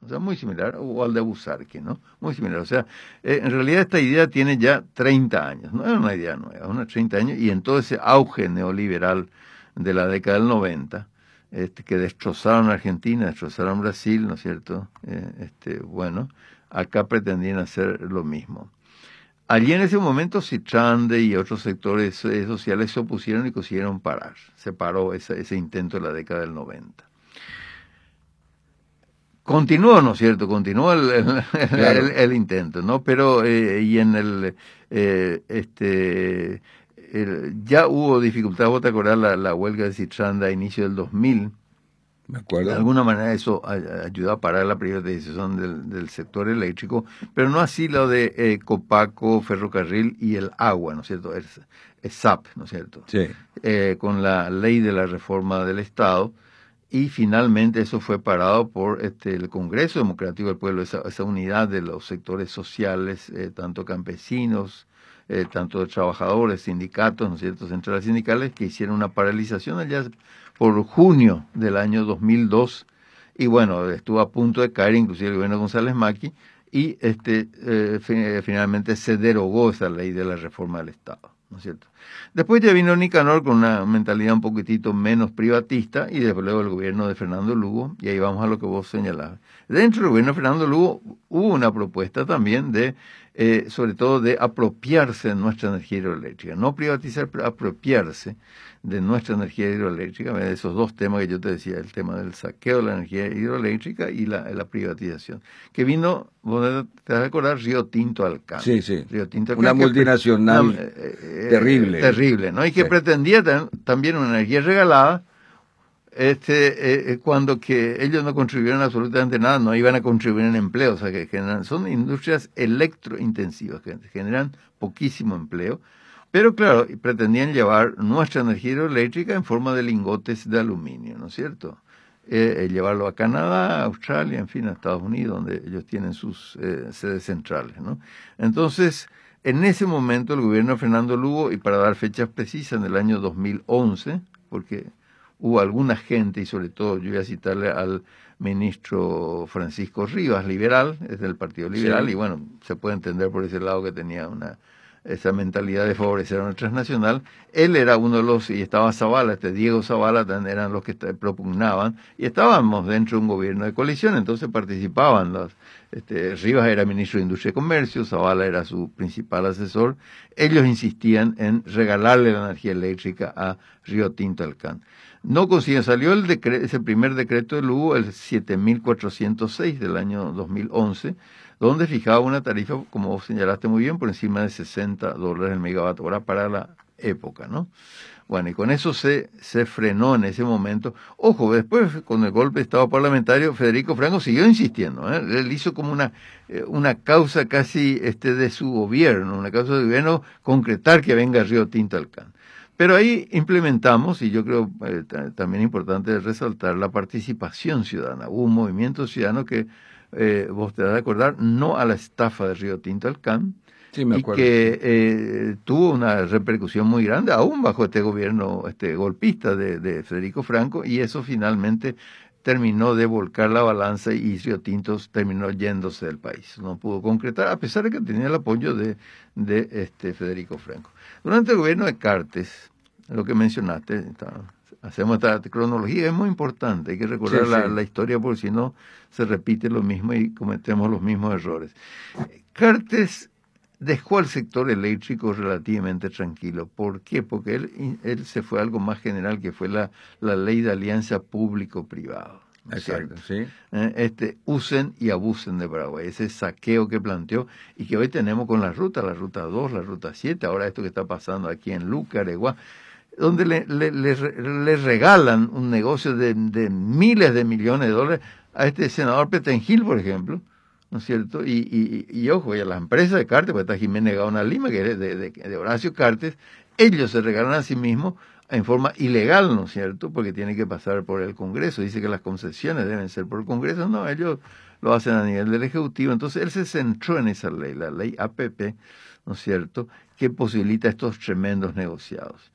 O sea, muy similar, o al de Busarque, ¿no? Muy similar. O sea, en realidad esta idea tiene ya 30 años, no es una idea nueva, es unos 30 años, y en todo ese auge neoliberal de la década del 90, que destrozaron Argentina, destrozaron Brasil, ¿no es cierto? Bueno, acá pretendían hacer lo mismo. Allí en ese momento Citrande y otros sectores sociales se opusieron y consiguieron parar. Se paró ese intento en la década del 90. Continuó, ¿no es cierto? Continuó Claro. el intento, ¿no? Pero, y en ya hubo dificultad. Vos te acordás la huelga de Citranda a inicio del 2000. Me De acuerdo. alguna manera eso ayudó a parar la privatización del sector eléctrico, pero no así lo de Copaco, Ferrocarril y el agua, ¿no es cierto? Es SAP, ¿no es cierto? Sí. Con la ley de la reforma del Estado, y finalmente eso fue parado por el Congreso Democrático del Pueblo, esa unidad de los sectores sociales, tanto campesinos, tanto de trabajadores, sindicatos, ¿no es cierto?, centrales sindicales, que hicieron una paralización allá por junio del año 2002, y bueno, estuvo a punto de caer inclusive el gobierno de González Macri, y finalmente se derogó esa ley de la reforma del Estado, ¿no es cierto? Después ya vino Nicanor con una mentalidad un poquitito menos privatista, y después luego el gobierno de Fernando Lugo, y ahí vamos a lo que vos señalabas. Dentro del gobierno de Fernando Lugo hubo una propuesta también sobre todo de apropiarse de nuestra energía hidroeléctrica, no privatizar, pero apropiarse de nuestra energía hidroeléctrica, de esos dos temas que yo te decía, el tema del saqueo de la energía hidroeléctrica y la privatización, que vino, vos te vas a acordar, Río Tinto Alcan. Sí, sí. Río Tinto Una Alcan, multinacional terrible. terrible, ¿no? Y que Sí. pretendía también una energía regalada, cuando que ellos no contribuyeron absolutamente nada, no iban a contribuir en empleo, o sea, que son industrias electrointensivas, que generan poquísimo empleo, pero claro, pretendían llevar nuestra energía hidroeléctrica en forma de lingotes de aluminio, ¿no es cierto? Llevarlo a Canadá, a Australia, en fin, a Estados Unidos, donde ellos tienen sus sedes centrales, ¿no? Entonces, en ese momento el gobierno de Fernando Lugo, y para dar fechas precisas, en el año 2011, porque hubo alguna gente, y sobre todo yo voy a citarle al ministro Francisco Rivas, liberal, es del Partido Liberal, Sí. y bueno, se puede entender por ese lado que tenía esa mentalidad de favorecer a una transnacional. Él era uno de los, y estaba Zavala, Diego Zavala, eran los que propugnaban, y estábamos dentro de un gobierno de coalición, entonces participaban Rivas era ministro de Industria y Comercio, Zavala era su principal asesor. Ellos insistían en regalarle la energía eléctrica a Río Tinto Alcan. No consiguió, salió ese primer decreto de Lugo, el 7406 del año 2011, donde fijaba una tarifa, como vos señalaste muy bien, por encima de $60 el megavatio hora para la época, ¿no? Bueno, y con eso se frenó en ese momento. Ojo, después, con el golpe de Estado parlamentario, Federico Franco siguió insistiendo, ¿eh? Él hizo como una causa casi de su gobierno, una causa de gobierno, concretar que venga Río Tinto Alcan. Pero ahí implementamos, y yo creo también importante resaltar, la participación ciudadana. Hubo un movimiento ciudadano que, vos te vas a acordar, no a la estafa de Río Tinto Alcan, Sí, me y acuerdo, sí. que tuvo una repercusión muy grande, aún bajo este gobierno golpista de Federico Franco, y eso finalmente terminó de volcar la balanza, y Río Tinto terminó yéndose del país. No pudo concretar, a pesar de que tenía el apoyo de Federico Franco. Durante el gobierno de Cartes, lo que mencionaste, hacemos esta cronología, es muy importante, hay que Sí, recordar sí. la historia, porque si no se repite lo mismo y cometemos los mismos errores. Cartes dejó al sector eléctrico relativamente tranquilo. ¿Por qué? Porque él se fue a algo más general, que fue la ley de alianza público-privado, ¿no es Exacto, cierto? sí. Usen y abusen de Paraguay, ese saqueo que planteó, y que hoy tenemos con la ruta 2, la ruta 7, ahora esto que está pasando aquí en Luca, Areguá, donde le regalan un negocio de miles de millones de dólares a este senador Petengil, por ejemplo, ¿no es cierto? Y ojo, y a las empresas de Cartes, porque está Jiménez Gaona Lima, que es de Horacio Cartes, ellos se regalan a sí mismos en forma ilegal, ¿no es cierto? Porque tiene que pasar por el Congreso. Dice que las concesiones deben ser por el Congreso. No, ellos lo hacen a nivel del Ejecutivo. Entonces él se centró en esa ley, la ley APP, ¿no es cierto?, que posibilita estos tremendos negociados.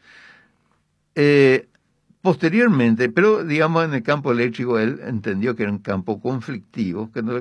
Posteriormente, pero digamos en el campo eléctrico, él entendió que era un campo conflictivo, que no